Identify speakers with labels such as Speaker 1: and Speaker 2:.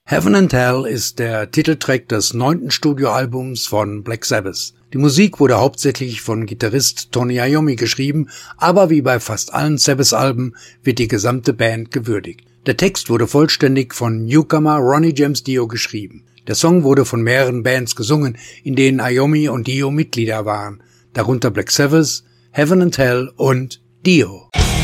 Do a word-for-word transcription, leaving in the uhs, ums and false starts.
Speaker 1: Heaven and Hell ist der Titeltrack des neunten Studioalbums von Black Sabbath. Die Musik wurde hauptsächlich von Gitarrist Tony Iommi geschrieben, aber wie bei fast allen Sabbath-Alben wird die gesamte Band gewürdigt. Der Text wurde vollständig von Newcomer Ronnie James Dio geschrieben. Der Song wurde von mehreren Bands gesungen, in denen Iommi und Dio Mitglieder waren, darunter Black Sabbath, Heaven and Hell und Dio.